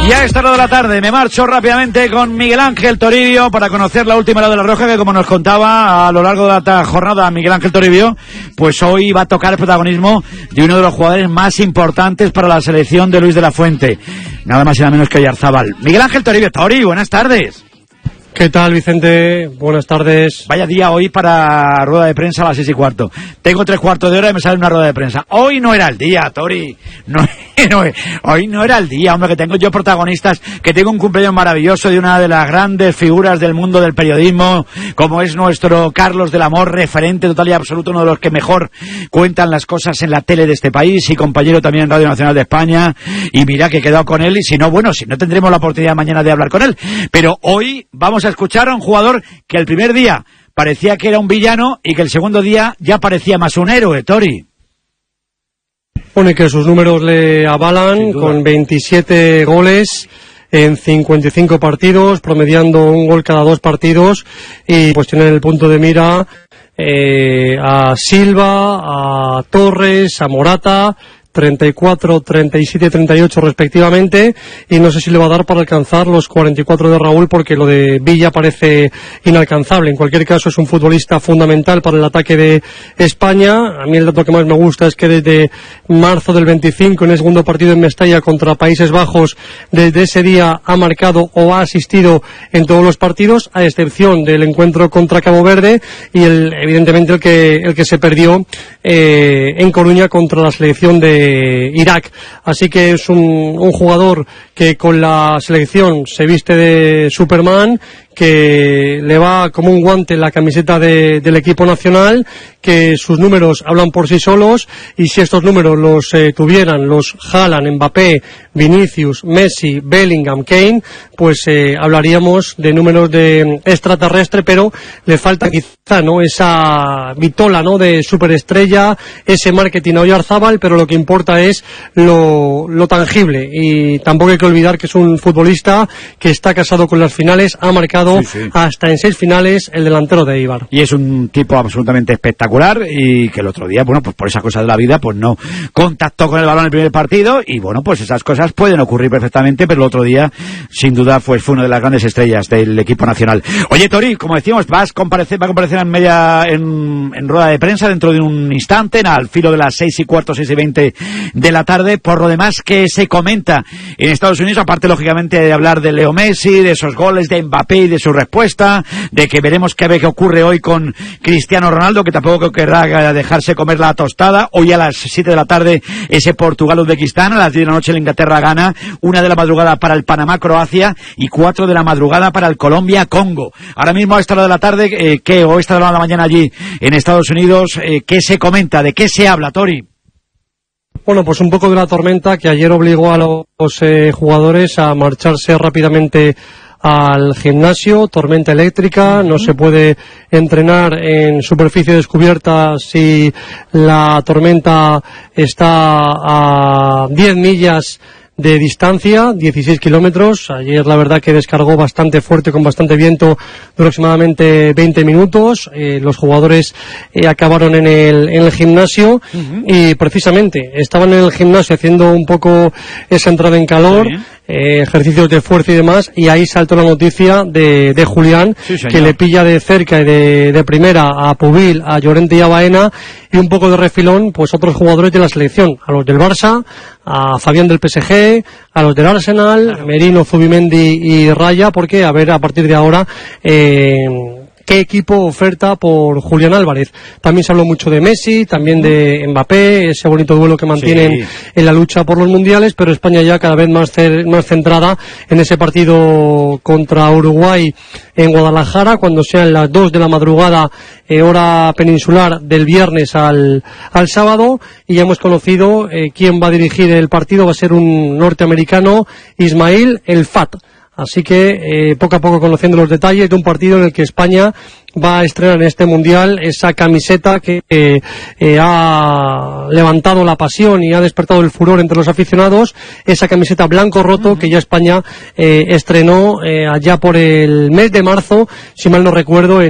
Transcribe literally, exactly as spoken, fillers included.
Y a esta hora de la tarde me marcho rápidamente con Miguel Ángel Toribio para conocer la última hora de la Roja, que como nos contaba a lo largo de la jornada Miguel Ángel Toribio, pues hoy va a tocar el protagonismo de uno de los jugadores más importantes para la selección de Luis de la Fuente, nada más y nada menos que Oyarzabal. Miguel Ángel Toribio. Tori, buenas tardes. ¿Qué tal, Vicente? Buenas tardes. Vaya día hoy para rueda de prensa a las seis y cuarto. Tengo tres cuartos de hora y me sale una rueda de prensa. Hoy no era el día, Tori. No, no, hoy no era el día, hombre, que tengo yo protagonistas, que tengo un cumpleaños maravilloso de una de las grandes figuras del mundo del periodismo, como es nuestro Carlos del Amor, referente total y absoluto, uno de los que mejor cuentan las cosas en la tele de este país y compañero también en Radio Nacional de España. Y mira que he quedado con él, y si no, bueno, si no tendremos la oportunidad mañana de hablar con él. Pero hoy vamos a escuchar a un jugador que el primer día parecía que era un villano y que el segundo día ya parecía más un héroe, Tori. Pone que sus números le avalan, con veintisiete goles en cincuenta y cinco partidos, promediando un gol cada dos partidos, y pues tiene el punto de mira eh, a Silva, a Torres, a Morata, treinta y cuatro, treinta y siete, treinta y ocho respectivamente, y no sé si le va a dar para alcanzar los cuarenta y cuatro de Raúl, porque lo de Villa parece inalcanzable. En cualquier caso, es un futbolista fundamental para el ataque de España. A mí el dato que más me gusta es que desde marzo del veinticinco, en el segundo partido en Mestalla contra Países Bajos, desde ese día ha marcado o ha asistido en todos los partidos, a excepción del encuentro contra Cabo Verde y el, evidentemente el que, el que se perdió eh, en Coruña contra la selección de Irak. Así que es un, un jugador que con la selección se viste de Superman, que le va como un guante la camiseta de, del equipo nacional, que sus números hablan por sí solos, y si estos números los eh, tuvieran los Haaland, Mbappé, Vinicius, Messi, Bellingham, Kane, pues eh, hablaríamos de números de extraterrestre, pero le falta quizá, ¿no?, esa vitola, ¿no?, de superestrella, ese marketing a Oyarzabal, pero lo que importa es lo, lo tangible, y tampoco hay que olvidar que es un futbolista que está casado con las finales, ha marcado Sí, sí. hasta en seis finales el delantero de Eibar. Y es un tipo absolutamente espectacular, y que el otro día, bueno, pues por esa cosa de la vida, pues no contactó con el balón en el primer partido, y bueno, pues esas cosas pueden ocurrir perfectamente, pero el otro día, sin duda, pues fue una de las grandes estrellas del equipo nacional. Oye, Tori, como decíamos, vas a comparecer, va a comparecer en media, en, en rueda de prensa dentro de un instante, al filo de las seis y cuarto, seis y veinte de la tarde. Por lo demás, ¿qué se comenta en Estados Unidos? Aparte, lógicamente, de hablar de Leo Messi, de esos goles de Mbappé y de su respuesta, de que veremos qué ve que ocurre hoy con Cristiano Ronaldo, que tampoco querrá dejarse comer la tostada. Hoy a las siete de la tarde ese Portugal-Uzbekistán, a las diez de la noche la Inglaterra-Ghana, una de la madrugada para el Panamá-Croacia y cuatro de la madrugada para el Colombia-Congo. Ahora mismo a esta hora de la tarde, eh, ¿qué? O esta hora de la mañana allí en Estados Unidos, eh, ¿qué se comenta? ¿De qué se habla, Tori? Bueno, pues un poco de la tormenta que ayer obligó a los eh, jugadores a marcharse rápidamente al gimnasio. Tormenta eléctrica, no se puede entrenar en superficie descubierta si la tormenta está a diez millas de distancia, dieciséis kilómetros. Ayer la verdad que descargó bastante fuerte, con bastante viento, de aproximadamente veinte minutos. Eh, los jugadores eh, acabaron en el, en el gimnasio uh-huh. y precisamente estaban en el gimnasio haciendo un poco esa entrada en calor, eh, ejercicios de fuerza y demás, y ahí saltó la noticia de, de Julián, sí, que le pilla de cerca y de, de primera a Pubil, a Llorente y a Baena, y un poco de refilón pues otros jugadores de la selección, a los del Barça, a Fabián del P S G, a los del Arsenal, claro. Merino, Zubimendi y Raya, porque a ver a partir de ahora eh, qué equipo oferta por Julián Álvarez. También se habló mucho de Messi, también de Mbappé, ese bonito duelo que mantienen sí. en la lucha por los mundiales, pero España ya cada vez más, cer- más centrada en ese partido contra Uruguay en Guadalajara, cuando sean las dos de la madrugada, eh, hora peninsular, del viernes al, al sábado, y ya hemos conocido eh, quién va a dirigir el partido. Va a ser un norteamericano, Ismail El Fat. Así que eh, poco a poco conociendo los detalles de un partido en el que España va a estrenar en este Mundial esa camiseta que eh, eh, ha levantado la pasión y ha despertado el furor entre los aficionados, esa camiseta blanco roto uh-huh. que ya España eh, estrenó eh, allá por el mes de marzo, si mal no recuerdo, en